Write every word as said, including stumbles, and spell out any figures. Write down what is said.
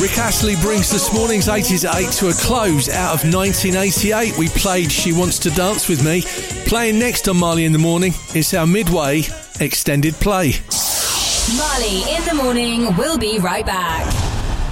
Rick Astley brings this morning's eighties at eight to a close. Out of nineteen eighty-eight, we played She Wants to Dance With Me. Playing next on Marley in the Morning is our Midway extended play. Marley in the Morning, we'll be right back.